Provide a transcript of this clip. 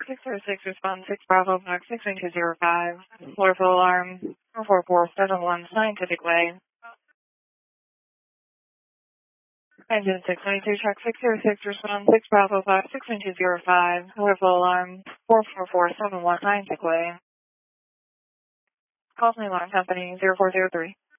606, respond 6 Bravo, Box 61205. Florville Alarm 44471 Scientific Way. Engine 622, Truck 606, respond 6 Bravo, Box 61205. Florville Alarm 44471 Scientific Way. Call from the alarm company 0403.